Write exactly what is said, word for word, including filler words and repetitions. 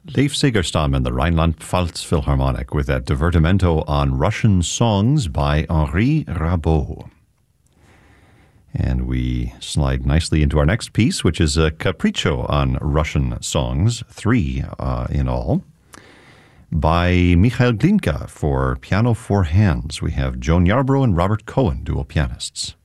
Leif Segerstam and the Rhineland-Pfalz Philharmonic with that divertimento on Russian songs by Henri Rabaud. And we slide nicely into our next piece, which is a capriccio on Russian songs, three uh, in all, by Mikhail Glinka for piano four hands. We have Joan Yarbrough and Robert Cohen, dual pianists.